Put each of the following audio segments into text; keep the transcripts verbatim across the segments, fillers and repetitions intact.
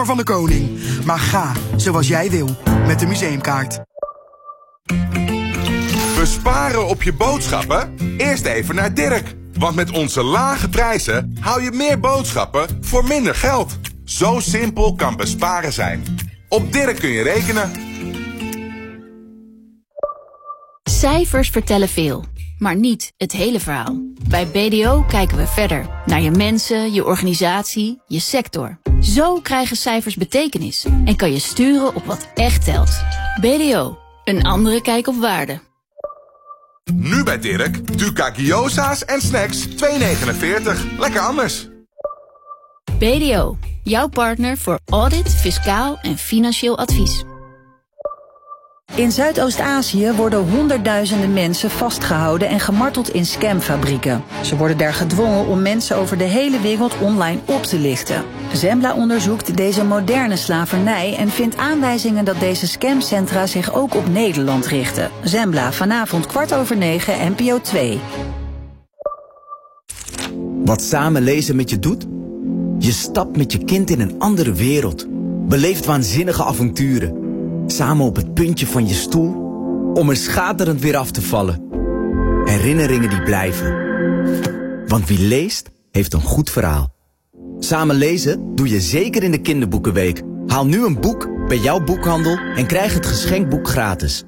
van de koning. Maar ga zoals jij wil met de museumkaart. Besparen op je boodschappen? Eerst even naar Dirk. Want met onze lage prijzen hou je meer boodschappen voor minder geld. Zo simpel kan besparen zijn. Op Dirk kun je rekenen. Cijfers vertellen veel, maar niet het hele verhaal. Bij B D O kijken we verder. Naar je mensen, je organisatie, je sector. Zo krijgen cijfers betekenis en kan je sturen op wat echt telt. B D O, een andere kijk op waarde. Nu bij Dirk, Duca gyoza's en snacks twee negenenveertig. Lekker anders. B D O, jouw partner voor audit, fiscaal en financieel advies. In Zuidoost-Azië worden honderdduizenden mensen vastgehouden en gemarteld in scamfabrieken. Ze worden daar gedwongen om mensen over de hele wereld online op te lichten. Zembla onderzoekt deze moderne slavernij en vindt aanwijzingen dat deze scamcentra zich ook op Nederland richten. Zembla, vanavond kwart over negen, N P O twee. Wat samen lezen met je doet? Je stapt met je kind in een andere wereld. Beleeft waanzinnige avonturen. Samen op het puntje van je stoel, om er schaterend weer af te vallen. Herinneringen die blijven. Want wie leest, heeft een goed verhaal. Samen lezen doe je zeker in de kinderboekenweek. Haal nu een boek bij jouw boekhandel en krijg het geschenkboek gratis.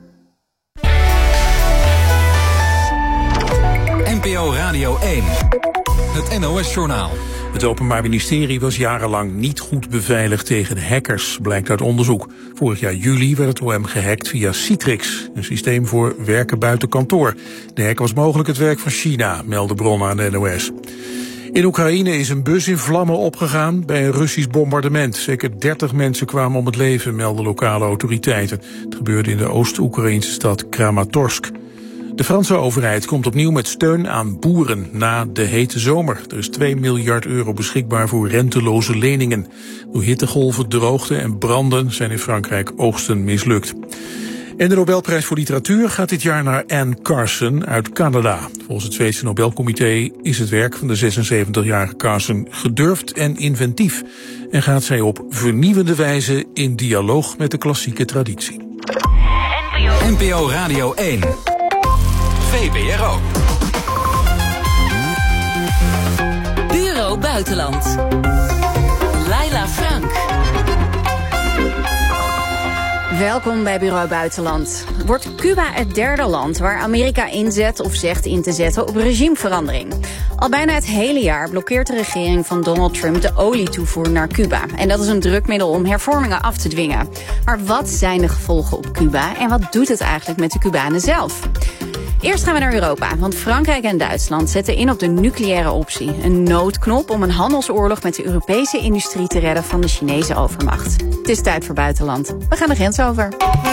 N P O Radio één. Het N O S-journaal. Het Openbaar Ministerie was jarenlang niet goed beveiligd tegen hackers, blijkt uit onderzoek. Vorig jaar juli werd het O M gehackt via Citrix, een systeem voor werken buiten kantoor. De hack was mogelijk het werk van China, melden bronnen aan de N O S. In Oekraïne is een bus in vlammen opgegaan bij een Russisch bombardement. Zeker dertig mensen kwamen om het leven, melden lokale autoriteiten. Het gebeurde in de Oost-Oekraïnse stad Kramatorsk. De Franse overheid komt opnieuw met steun aan boeren na de hete zomer. Er is twee miljard euro beschikbaar voor renteloze leningen. Door hittegolven, droogte en branden zijn in Frankrijk oogsten mislukt. En de Nobelprijs voor literatuur gaat dit jaar naar Anne Carson uit Canada. Volgens het Zweedse Nobelcomité is het werk van de zesenzeventigjarige Carson gedurfd en inventief. En gaat zij op vernieuwende wijze in dialoog met de klassieke traditie. N P O Radio één. V B R O. Bureau Buitenland. Laila Frank. Welkom bij Bureau Buitenland. Wordt Cuba het derde land waar Amerika inzet of zegt in te zetten op regimeverandering? Al bijna het hele jaar blokkeert de regering van Donald Trump de olietoevoer naar Cuba. En dat is een drukmiddel om hervormingen af te dwingen. Maar wat zijn de gevolgen op Cuba en wat doet het eigenlijk met de Cubanen zelf? Eerst gaan we naar Europa, want Frankrijk en Duitsland zetten in op de nucleaire optie. Een noodknop om een handelsoorlog met de Europese industrie te redden van de Chinese overmacht. Het is tijd voor buitenland. We gaan de grens over.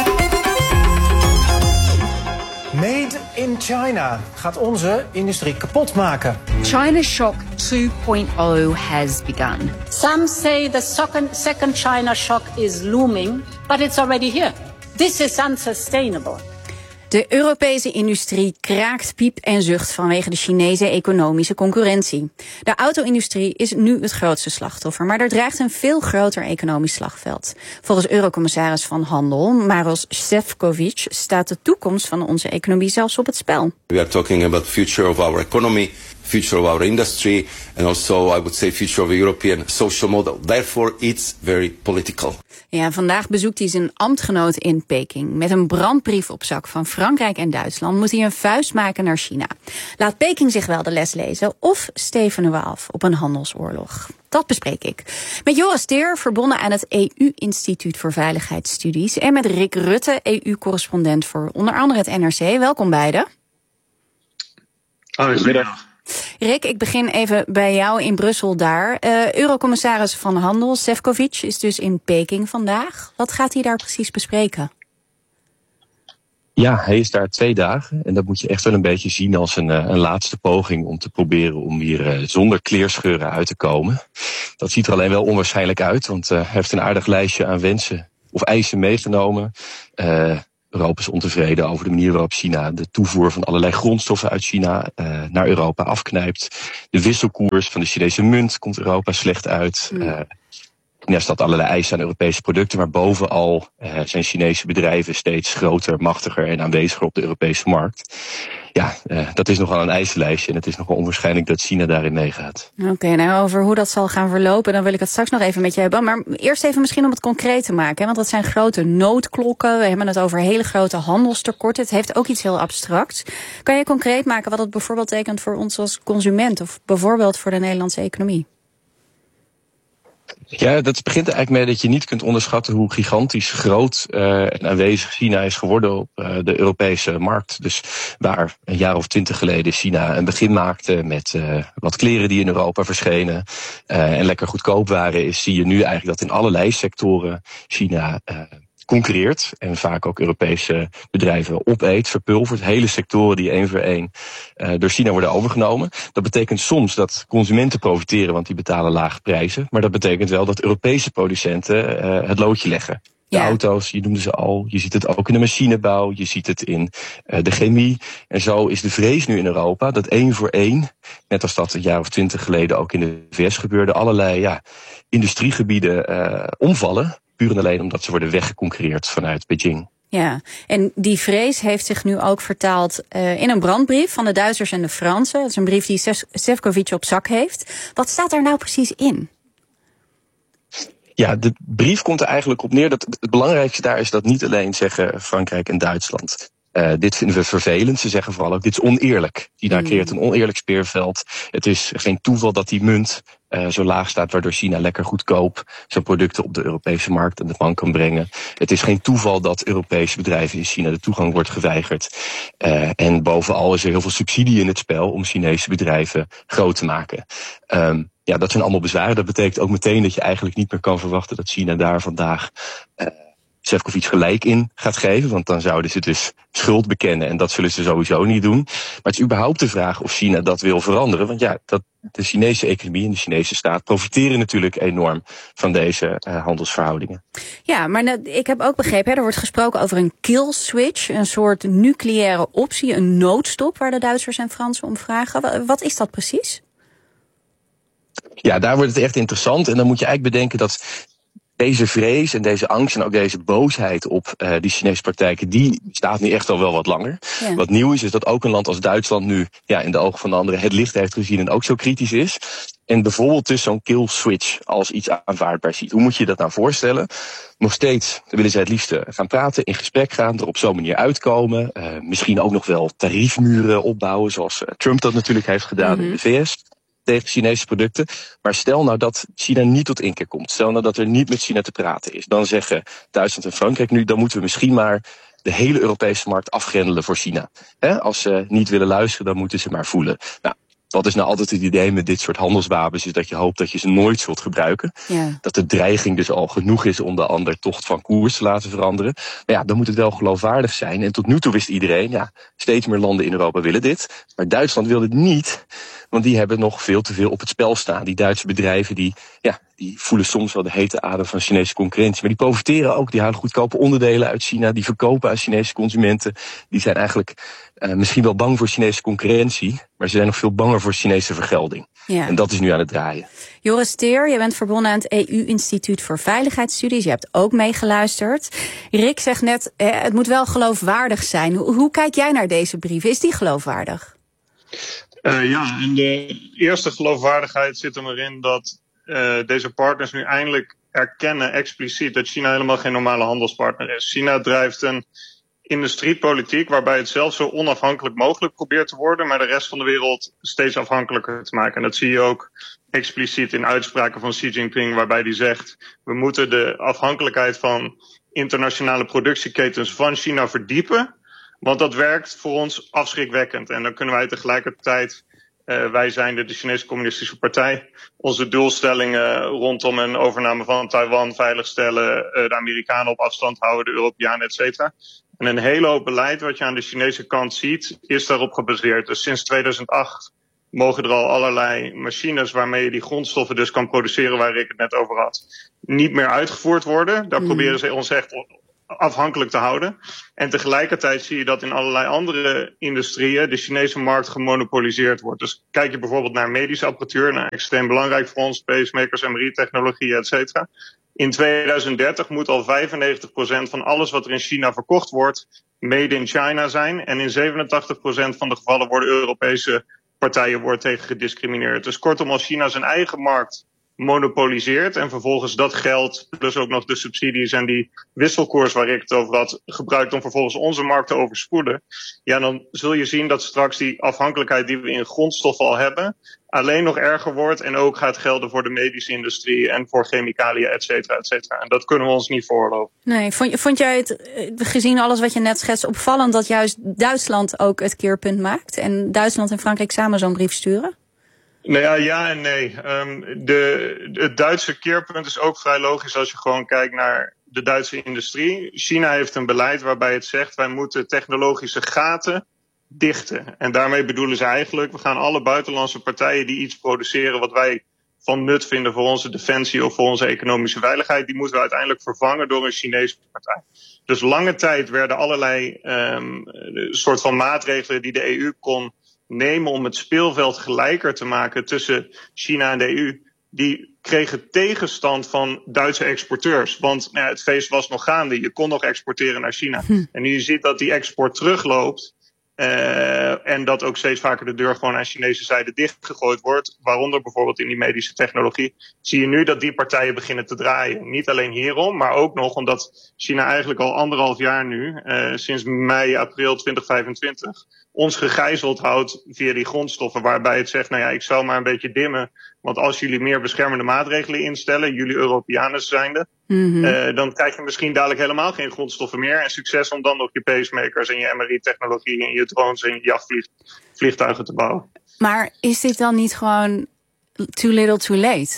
Made in China gaat onze industrie kapot maken. China Shock two point oh has begun. Some say the second, second China shock is looming, but it's already here. This is unsustainable. De Europese industrie kraakt, piep en zucht vanwege de Chinese economische concurrentie. De auto-industrie is nu het grootste slachtoffer, maar er dreigt een veel groter economisch slagveld. Volgens Eurocommissaris van Handel, Maros Šefčovič, staat de toekomst van onze economie zelfs op het spel. We are talking about the future of our economy, future of our industry, and also I would say future of the European social model. Therefore, it's very political. Ja, vandaag bezoekt hij zijn ambtgenoot in Peking. Met een brandbrief op zak van Frankrijk en Duitsland moet hij een vuist maken naar China. Laat Peking zich wel de les lezen of stevenen we af op een handelsoorlog? Dat bespreek ik. Met Joris Teer, verbonden aan het E U-instituut voor Veiligheidsstudies. En met Rick Rutte, E U-correspondent voor onder andere het N R C. Welkom beiden. Goedemiddag. Rick, ik begin even bij jou in Brussel daar. Uh, Eurocommissaris van Handel, Šefčovič, is dus in Peking vandaag. Wat gaat hij daar precies bespreken? Ja, hij is daar twee dagen. En dat moet je echt wel een beetje zien als een, een laatste poging om te proberen om hier uh, zonder kleerscheuren uit te komen. Dat ziet er alleen wel onwaarschijnlijk uit, want uh, hij heeft een aardig lijstje aan wensen of eisen meegenomen. Uh, Europa is ontevreden over de manier waarop China de toevoer van allerlei grondstoffen uit China uh, naar Europa afknijpt. De wisselkoers van de Chinese munt komt Europa slecht uit. Uh, Ja, staat allerlei eisen aan Europese producten, maar bovenal uh, zijn Chinese bedrijven steeds groter, machtiger en aanweziger op de Europese markt. Ja, uh, dat is nogal een eisenlijstje en het is nogal onwaarschijnlijk dat China daarin meegaat. Oké, okay, nou over hoe dat zal gaan verlopen, dan wil ik het straks nog even met je hebben. Maar eerst even misschien om het concreet te maken, hè, want dat zijn grote noodklokken. We hebben het over hele grote handelstekorten. Het heeft ook iets heel abstracts. Kan je concreet maken wat het bijvoorbeeld betekent voor ons als consument of bijvoorbeeld voor de Nederlandse economie? Ja, dat begint er eigenlijk mee dat je niet kunt onderschatten hoe gigantisch groot uh, en aanwezig China is geworden op uh, de Europese markt. Dus waar een jaar of twintig geleden China een begin maakte met uh, wat kleren die in Europa verschenen uh, en lekker goedkoop waren, is, zie je nu eigenlijk dat in allerlei sectoren China uh, concurreert en vaak ook Europese bedrijven opeet, verpulvert. Hele sectoren die één voor één uh, door China worden overgenomen. Dat betekent soms dat consumenten profiteren, want die betalen lage prijzen. Maar dat betekent wel dat Europese producenten uh, het loodje leggen. De ja. auto's, je noemde ze al, je ziet het ook in de machinebouw, je ziet het in uh, de chemie. En zo is de vrees nu in Europa dat één voor één, net als dat een jaar of twintig geleden ook in de V S gebeurde, allerlei ja, industriegebieden uh, omvallen. Puur en alleen omdat ze worden weggeconcurreerd vanuit Beijing. Ja, en die vrees heeft zich nu ook vertaald uh, in een brandbrief van de Duitsers en de Fransen. Dat is een brief die Šefčovič op zak heeft. Wat staat daar nou precies in? Ja, de brief komt er eigenlijk op neer dat het belangrijkste daar is dat niet alleen zeggen Frankrijk en Duitsland. Uh, dit vinden we vervelend. Ze zeggen vooral ook, dit is oneerlijk. China creëert een oneerlijk speelveld. Het is geen toeval dat die munt uh, zo laag staat, waardoor China lekker goedkoop zijn producten op de Europese markt aan de man kan brengen. Het is geen toeval dat Europese bedrijven in China de toegang wordt geweigerd. Uh, en bovenal is er heel veel subsidie in het spel om Chinese bedrijven groot te maken. Um, ja, dat zijn allemaal bezwaren. Dat betekent ook meteen dat je eigenlijk niet meer kan verwachten dat China daar vandaag Uh, Šefčovič gelijk in gaat geven, want dan zouden ze dus schuld bekennen en dat zullen ze sowieso niet doen. Maar het is überhaupt de vraag of China dat wil veranderen, want ja, dat, de Chinese economie en de Chinese staat profiteren natuurlijk enorm van deze uh, handelsverhoudingen. Ja, maar nou, ik heb ook begrepen, hè, er wordt gesproken over een kill switch, een soort nucleaire optie, een noodstop waar de Duitsers en Fransen om vragen. Wat is dat precies? Ja, daar wordt het echt interessant en dan moet je eigenlijk bedenken dat deze vrees en deze angst en ook deze boosheid op uh, die Chinese praktijken, die staat nu echt al wel wat langer. Ja. Wat nieuw is, is dat ook een land als Duitsland nu ja, in de ogen van de anderen het licht heeft gezien en ook zo kritisch is. En bijvoorbeeld dus zo'n kill switch als iets aanvaardbaar ziet. Hoe moet je dat nou voorstellen? Nog steeds willen zij het liefst gaan praten, in gesprek gaan, er op zo'n manier uitkomen. Uh, misschien ook nog wel tariefmuren opbouwen, zoals uh, Trump dat natuurlijk heeft gedaan mm-hmm. in de V S. Tegen Chinese producten. Maar stel nou dat China niet tot inkeer komt. Stel nou dat er niet met China te praten is. Dan zeggen Duitsland en Frankrijk nu, dan moeten we misschien maar de hele Europese markt afgrendelen voor China. He, als ze niet willen luisteren, dan moeten ze maar voelen. Nou, wat is nou altijd het idee met dit soort handelswapens? Is dat je hoopt dat je ze nooit zult gebruiken. Ja. Dat de dreiging dus al genoeg is om de ander toch van koers te laten veranderen. Maar ja, dan moet het wel geloofwaardig zijn. En tot nu toe wist iedereen, ja, steeds meer landen in Europa willen dit. Maar Duitsland wil het niet. Want die hebben nog veel te veel op het spel staan. Die Duitse bedrijven die, ja, die voelen soms wel de hete adem van Chinese concurrentie. Maar die profiteren ook. Die halen goedkope onderdelen uit China. Die verkopen aan Chinese consumenten. Die zijn eigenlijk uh, misschien wel bang voor Chinese concurrentie. Maar ze zijn nog veel banger voor Chinese vergelding. Ja. En dat is nu aan het draaien. Joris Teer, je bent verbonden aan het E U-instituut voor Veiligheidsstudies. Je hebt ook meegeluisterd. Rick zegt net, eh, het moet wel geloofwaardig zijn. Hoe, hoe kijk jij naar deze brief? Is die geloofwaardig? Uh, ja, en de eerste geloofwaardigheid zit er maar in dat uh, deze partners nu eindelijk erkennen expliciet dat China helemaal geen normale handelspartner is. China drijft een industriepolitiek waarbij het zelf zo onafhankelijk mogelijk probeert te worden, maar de rest van de wereld steeds afhankelijker te maken. En dat zie je ook expliciet in uitspraken van Xi Jinping, waarbij hij zegt, we moeten de afhankelijkheid van internationale productieketens van China verdiepen. Want dat werkt voor ons afschrikwekkend. En dan kunnen wij tegelijkertijd, uh, wij zijn de, de Chinese Communistische Partij, onze doelstellingen rondom een overname van Taiwan veiligstellen, uh, de Amerikanen op afstand houden, de Europeanen, et cetera. En een hele hoop beleid wat je aan de Chinese kant ziet, is daarop gebaseerd. Dus sinds tweeduizend acht mogen er al allerlei machines waarmee je die grondstoffen dus kan produceren, waar ik het net over had, niet meer uitgevoerd worden. Daar mm. proberen ze ons echt afhankelijk te houden. En tegelijkertijd zie je dat in allerlei andere industrieën de Chinese markt gemonopoliseerd wordt. Dus kijk je bijvoorbeeld naar medische apparatuur, nou, extreem belangrijk voor ons, pacemakers, M R I-technologie, et cetera. In tweeduizend dertig moet al vijfennegentig procent van alles wat er in China verkocht wordt made in China zijn. En in zevenentachtig procent van de gevallen worden Europese partijen worden tegen gediscrimineerd. Dus kortom, als China zijn eigen markt monopoliseert en vervolgens dat geld, plus ook nog de subsidies en die wisselkoers waar ik het over had, gebruikt om vervolgens onze markt te overspoelen, ja, dan zul je zien dat straks die afhankelijkheid die we in grondstoffen al hebben, alleen nog erger wordt en ook gaat gelden voor de medische industrie en voor chemicaliën, et cetera, et cetera. En dat kunnen we ons niet veroorloven. Nee, vond, vond jij het, gezien alles wat je net schetst, opvallend dat juist Duitsland ook het keerpunt maakt en Duitsland en Frankrijk samen zo'n brief sturen? Nou ja, ja en nee. Um, de, het Duitse keerpunt is ook vrij logisch als je gewoon kijkt naar de Duitse industrie. China heeft een beleid waarbij het zegt, wij moeten technologische gaten dichten. En daarmee bedoelen ze eigenlijk, we gaan alle buitenlandse partijen die iets produceren wat wij van nut vinden voor onze defensie of voor onze economische veiligheid, die moeten we uiteindelijk vervangen door een Chinese partij. Dus lange tijd werden allerlei um, soort van maatregelen die de E U kon nemen om het speelveld gelijker te maken tussen China en de E U, die kregen tegenstand van Duitse exporteurs. Want nou ja, het feest was nog gaande, je kon nog exporteren naar China. Hm. En nu je ziet dat die export terugloopt, uh, en dat ook steeds vaker de deur gewoon aan Chinese zijde dichtgegooid wordt, waaronder bijvoorbeeld in die medische technologie, zie je nu dat die partijen beginnen te draaien. Niet alleen hierom, maar ook nog omdat China eigenlijk al anderhalf jaar nu, uh, sinds mei, april twintig vijfentwintig, ons gegijzeld houdt via die grondstoffen, waarbij het zegt, nou ja, ik zou maar een beetje dimmen, want als jullie meer beschermende maatregelen instellen, jullie Europeanen zijnde, mm-hmm. uh, dan krijg je misschien dadelijk helemaal geen grondstoffen meer en succes om dan nog je pacemakers en je M R I-technologie en je drones en je jachtvliegtuigen te bouwen. Maar is dit dan niet gewoon too little too late?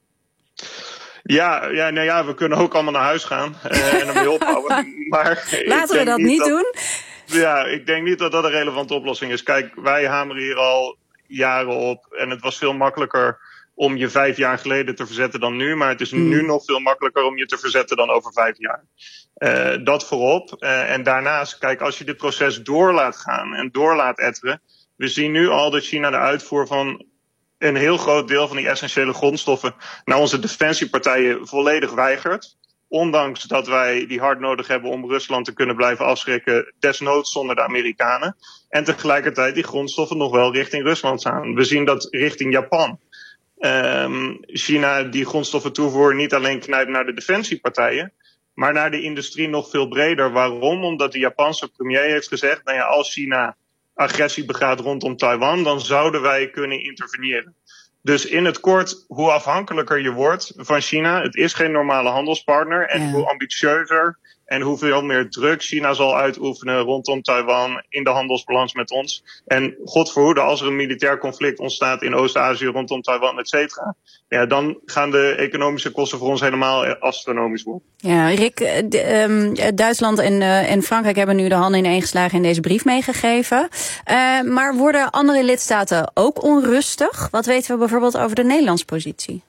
Ja, ja, nou ja, we kunnen ook allemaal naar huis gaan uh, en ermee ophouden. Maar laten we dat niet dat, doen? Ja, ik denk niet dat dat een relevante oplossing is. Kijk, wij hameren hier al jaren op en het was veel makkelijker om je vijf jaar geleden te verzetten dan nu. Maar het is mm. nu nog veel makkelijker om je te verzetten dan over vijf jaar. Uh, dat voorop. Uh, en daarnaast, kijk, als je dit proces door laat gaan en door laat etteren. We zien nu al dat China de uitvoer van een heel groot deel van die essentiële grondstoffen naar onze defensiepartijen volledig weigert. Ondanks dat wij die hard nodig hebben om Rusland te kunnen blijven afschrikken, desnoods zonder de Amerikanen. En tegelijkertijd die grondstoffen nog wel richting Rusland gaan. We zien dat richting Japan um, China die grondstoffen toevoer niet alleen knijpt naar de defensiepartijen, maar naar de industrie nog veel breder. Waarom? Omdat de Japanse premier heeft gezegd, nou ja, als China agressie begaat rondom Taiwan, dan zouden wij kunnen interveneren. Dus in het kort, hoe afhankelijker je wordt van China, het is geen normale handelspartner, en ja. hoe ambitieuzer en hoeveel meer druk China zal uitoefenen rondom Taiwan in de handelsbalans met ons. En God verhoede, als er een militair conflict ontstaat in Oost-Azië rondom Taiwan, et cetera, ja, dan gaan de economische kosten voor ons helemaal astronomisch worden. Ja, Rick, de, um, Duitsland en, uh, en Frankrijk hebben nu de handen ineengeslagen in deze brief meegegeven. Uh, maar worden andere lidstaten ook onrustig? Wat weten we bijvoorbeeld over de Nederlandse positie?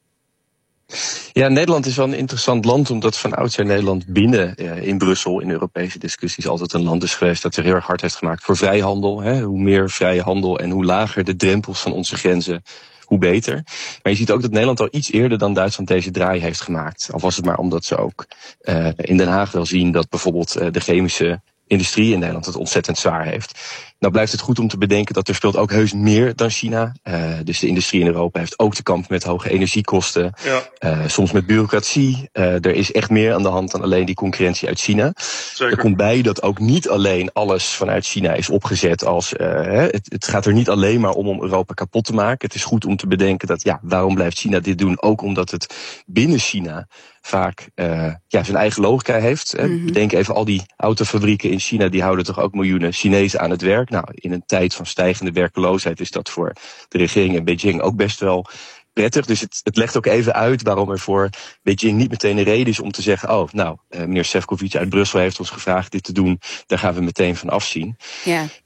Ja, Nederland is wel een interessant land, omdat van oudsher Nederland binnen eh, in Brussel in Europese discussies altijd een land is geweest dat er heel erg hard heeft gemaakt voor vrijhandel. Hè. Hoe meer vrije handel en hoe lager de drempels van onze grenzen, hoe beter. Maar je ziet ook dat Nederland al iets eerder dan Duitsland deze draai heeft gemaakt. Al was het maar omdat ze ook uh, in Den Haag wel zien dat bijvoorbeeld uh, de chemische industrie in Nederland het ontzettend zwaar heeft. Nou blijft het goed om te bedenken dat er speelt ook heus meer dan China. Uh, dus de industrie in Europa heeft ook te kampen met hoge energiekosten. Ja. Uh, soms met bureaucratie. Uh, er is echt meer aan de hand dan alleen die concurrentie uit China. Zeker. Er komt bij dat ook niet alleen alles vanuit China is opgezet als Uh, het, het gaat er niet alleen maar om om Europa kapot te maken. Het is goed om te bedenken dat, ja, waarom blijft China dit doen? Ook omdat het binnen China vaak uh, ja, zijn eigen logica heeft. Mm-hmm. Bedenk even al die autofabrieken in China, die houden toch ook miljoenen Chinezen aan het werk. Nou, in een tijd van stijgende werkeloosheid is dat voor de regering in Beijing ook best wel prettig. Dus het, het legt ook even uit waarom er voor Beijing niet meteen een reden is om te zeggen, oh, nou, uh, meneer Šefčovič uit Brussel heeft ons gevraagd dit te doen, daar gaan we meteen van afzien. Ja.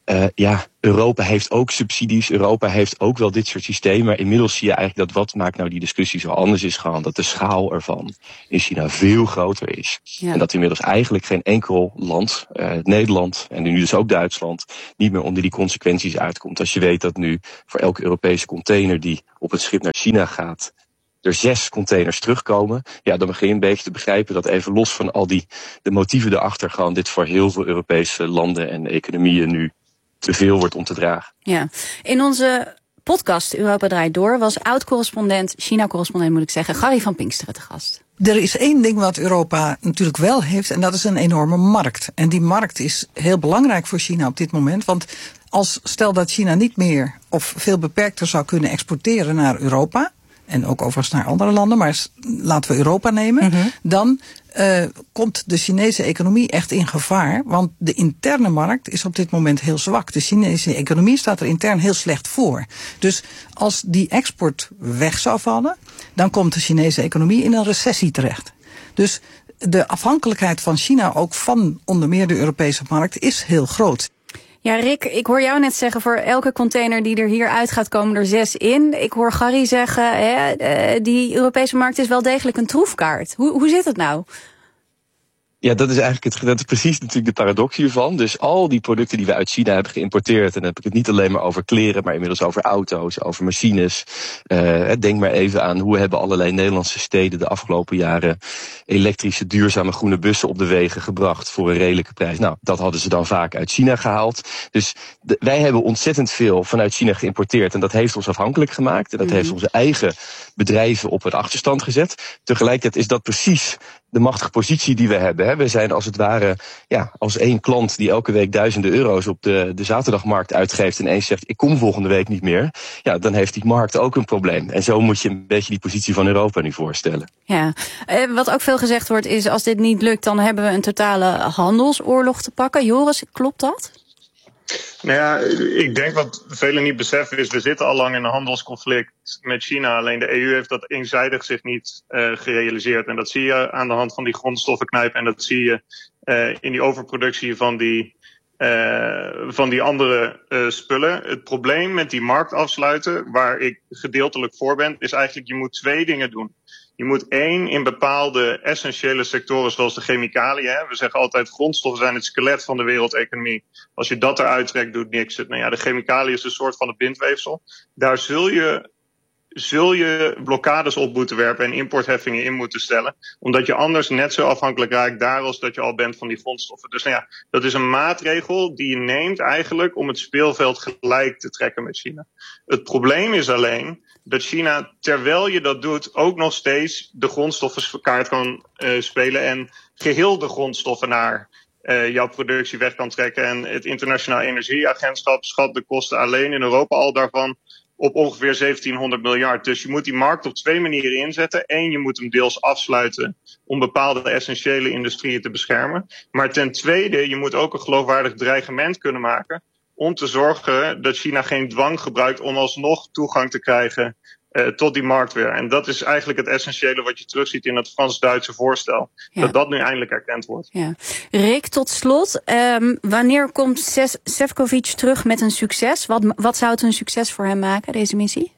Uh, ja, Europa heeft ook subsidies. Europa heeft ook wel dit soort systemen. Maar inmiddels zie je eigenlijk dat wat maakt nou die discussie zo anders is gewoon. Dat de schaal ervan in China veel groter is. Ja. En dat inmiddels eigenlijk geen enkel land, uh, Nederland en nu dus ook Duitsland, niet meer onder die consequenties uitkomt. Als je weet dat nu voor elke Europese container die op het schip naar China gaat, er zes containers terugkomen, ja, dan begin je een beetje te begrijpen dat even los van al die de motieven erachter gewoon dit voor heel veel Europese landen en economieën nu te veel wordt om te dragen. Ja, in onze podcast Europa Draait Door was oud-correspondent, China-correspondent moet ik zeggen, Gary van Pinksteren te gast. Er is één ding wat Europa natuurlijk wel heeft en dat is een enorme markt. En die markt is heel belangrijk voor China op dit moment, want als stel dat China niet meer of veel beperkter zou kunnen exporteren naar Europa, en ook overigens naar andere landen, maar laten we Europa nemen, mm-hmm. dan uh, komt de Chinese economie echt in gevaar. Want de interne markt is op dit moment heel zwak. De Chinese economie staat er intern heel slecht voor. Dus als die export weg zou vallen, dan komt de Chinese economie in een recessie terecht. Dus de afhankelijkheid van China ook van onder meer de Europese markt is heel groot. Ja, Rick, ik hoor jou net zeggen, voor elke container die er hier uit gaat, komen er zes in. Ik hoor Gary zeggen, hè, die Europese markt is wel degelijk een troefkaart. Hoe, hoe zit het nou? Ja, dat is eigenlijk het, dat is precies natuurlijk de paradox hiervan. Dus al die producten die we uit China hebben geïmporteerd, en dan heb ik het niet alleen maar over kleren, maar inmiddels over auto's, over machines. Uh, denk maar even aan hoe hebben allerlei Nederlandse steden de afgelopen jaren elektrische, duurzame groene bussen op de wegen gebracht voor een redelijke prijs. Nou, dat hadden ze dan vaak uit China gehaald. Dus de, wij hebben ontzettend veel vanuit China geïmporteerd en dat heeft ons afhankelijk gemaakt. En dat mm-hmm. heeft onze eigen bedrijven op een achterstand gezet. Tegelijkertijd is dat precies de machtige positie die we hebben. Hè. We zijn als het ware ja, als één klant die elke week duizenden euro's op de, de zaterdagmarkt uitgeeft en eens zegt, ik kom volgende week niet meer. Ja, dan heeft die markt ook een probleem. En zo moet je een beetje die positie van Europa nu voorstellen. Ja, wat ook veel gezegd wordt is, als dit niet lukt, dan hebben we een totale handelsoorlog te pakken. Joris, klopt dat? Nou ja, ik denk wat velen niet beseffen is, we zitten al lang in een handelsconflict met China. Alleen de E U heeft dat eenzijdig zich niet uh, gerealiseerd. En dat zie je aan de hand van die grondstoffenknijp. En dat zie je uh, in die overproductie van die, uh, van die andere uh, spullen. Het probleem met die markt afsluiten, waar ik gedeeltelijk voor ben, is eigenlijk je moet twee dingen doen. Je moet één, in bepaalde essentiële sectoren zoals de chemicaliën. Hè. We zeggen altijd grondstoffen zijn het skelet van de wereldeconomie. Als je dat eruit trekt, doet niks. Nou ja, de chemicaliën is een soort van het bindweefsel. Daar zul je, zul je blokkades op moeten werpen en importheffingen in moeten stellen. Omdat je anders net zo afhankelijk raakt daar als dat je al bent van die grondstoffen. Dus nou ja, dat is een maatregel die je neemt eigenlijk om het speelveld gelijk te trekken met China. Het probleem is alleen dat China, terwijl je dat doet, ook nog steeds de grondstoffenkaart kan uh, spelen en geheel de grondstoffen naar uh, jouw productie weg kan trekken. En het Internationaal Energieagentschap schat de kosten alleen in Europa al daarvan op ongeveer zeventienhonderd miljard. Dus je moet die markt op twee manieren inzetten. Eén, je moet hem deels afsluiten om bepaalde essentiële industrieën te beschermen. Maar ten tweede, je moet ook een geloofwaardig dreigement kunnen maken om te zorgen dat China geen dwang gebruikt om alsnog toegang te krijgen uh, tot die markt weer. En dat is eigenlijk het essentiële wat je terugziet in het Frans-Duitse voorstel. Ja. Dat dat nu eindelijk erkend wordt. Ja. Rick, tot slot, um, wanneer komt Šefčovič terug met een succes? Wat, wat zou het een succes voor hem maken, deze missie?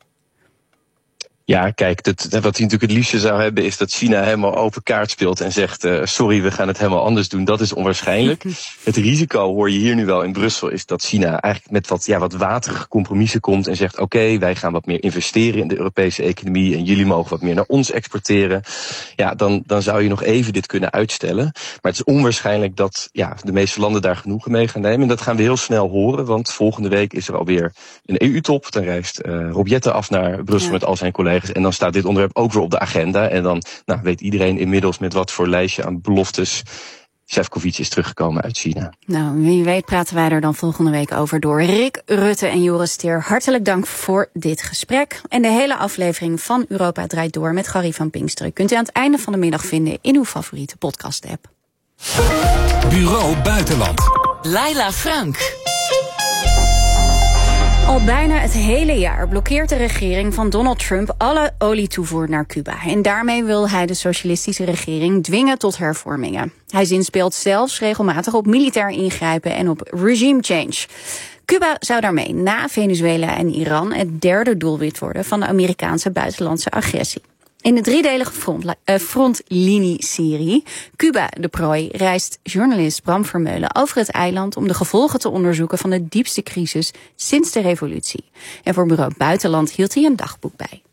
Ja, kijk, dat, wat hij natuurlijk het liefste zou hebben is dat China helemaal open kaart speelt en zegt, uh, sorry, we gaan het helemaal anders doen. Dat is onwaarschijnlijk. Het risico, hoor je hier nu wel in Brussel, is dat China eigenlijk met wat, ja, wat waterige compromissen komt en zegt, oké, okay, wij gaan wat meer investeren in de Europese economie en jullie mogen wat meer naar ons exporteren. Ja, dan, dan zou je nog even dit kunnen uitstellen. Maar het is onwaarschijnlijk dat ja, de meeste landen daar genoegen mee gaan nemen. En dat gaan we heel snel horen, want volgende week is er alweer een E U-top. Dan reist uh, Rob Jetten af naar Brussel ja. met al zijn collega's. En dan staat dit onderwerp ook weer op de agenda. En dan nou, weet iedereen inmiddels met wat voor lijstje aan beloftes Šefčovič is teruggekomen uit China. Nou, wie weet praten wij er dan volgende week over door. Rick Rutte en Joris Teer, hartelijk dank voor dit gesprek. En de hele aflevering van Europa Draait Door met Gary van Pinksteren kunt u aan het einde van de middag vinden in uw favoriete podcast-app. Bureau Buitenland. Laila Frank. Al bijna het hele jaar blokkeert de regering van Donald Trump alle olietoevoer naar Cuba. En daarmee wil hij de socialistische regering dwingen tot hervormingen. Hij zinspeelt zelfs regelmatig op militair ingrijpen en op regime change. Cuba zou daarmee na Venezuela en Iran het derde doelwit worden van de Amerikaanse buitenlandse agressie. In de driedelige front, uh, frontlinie-serie Cuba de prooi reist journalist Bram Vermeulen over het eiland om de gevolgen te onderzoeken van de diepste crisis sinds de revolutie. En voor Bureau Buitenland hield hij een dagboek bij.